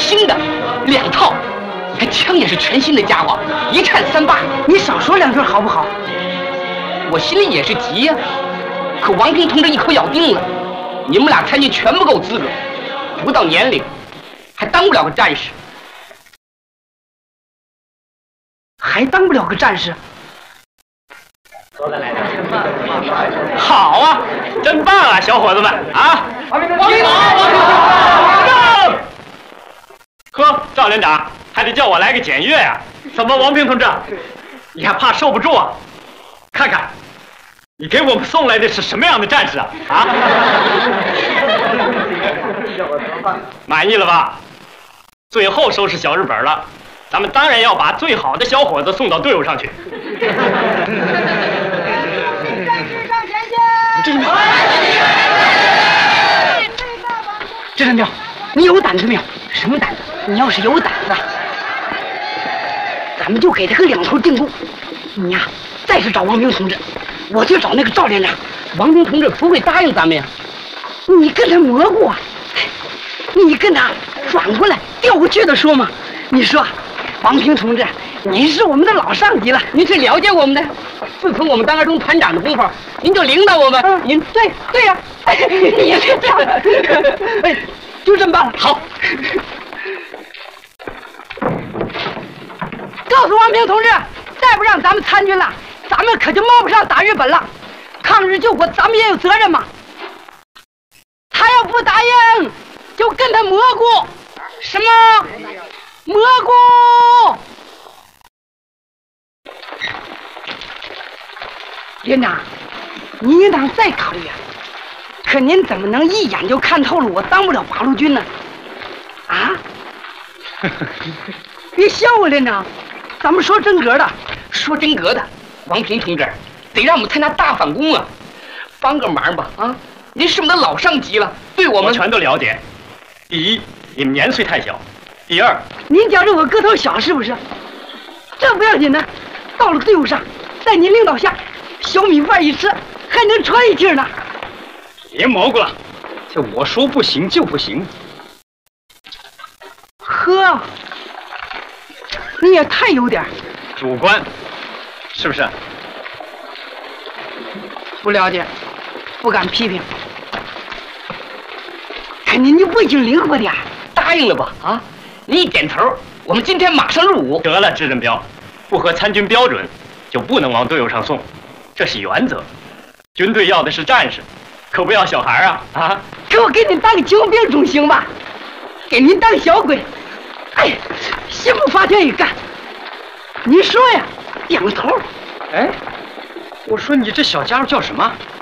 新的2套，枪也是全新的家伙，一颤38。 你少说2句好不好？ 我心里也是急呀，可王平同志一口咬定了，你们俩参军全不够资格，不到年龄，还当不了个战士。 还当不了个战士？ 好啊，真棒啊，小伙子们啊！呵，赵连长还得叫我来个检阅呀？怎么，王平同志，你还怕受不住啊？看看，你给我们送来的是什么样的战士啊？啊？满意了吧？最后收拾小日本了，咱们当然要把最好的小伙子送到队伍上去。 这阵彪，你有胆子没有？什么胆子？你要是有胆子，咱们就给他个2头定住。你呀，再去找王平同志，我去找那个赵连长。 王平同志不会答应咱们呀。 你跟他蘑菇啊，你跟他转过来调过去的说嘛。你说，王平同志，您是我们的老上级了， 您是了解我们的。自从我们当2中团长的功夫，您就领导我们。您对呀，你是这样的。哎，就这么办了。 好。 告诉王平同志，再不让咱们参军了，咱们可就冒不上打日本了。抗日救国，咱们也有责任嘛。他要不答应，就跟他蘑菇。什么？蘑菇？连长，您应当再考虑啊。可您怎么能一眼就看透了我当不了八路军呢？啊？别笑我，连长，咱们说真格的。 说真格的，王平同志，得让我们参加大反攻啊！帮个忙吧啊！您是我们的老上级了，对我们全都了解。第一，你们年岁太小；第二， 您觉着我个头小是不是？这不要紧的，到了队伍上，在您领导下，小米饭一吃，还能喘一气呢。 别蘑菇了，这我说不行就不行。 呵，你也太有点主观，是不是？ 不了解，不敢批评。可您就不行灵活点， 答应了吧？啊，你一点头，我们今天马上入伍。 得了，支镇彪，不合参军标准，就不能往队伍上送，这是原则。军队要的是战士，可不要小孩啊！啊！ 可我给您当个救兵总行吧？给您当小鬼，哎，心不发愿意干。您说呀，2头。 哎，我说你这小家伙叫什么？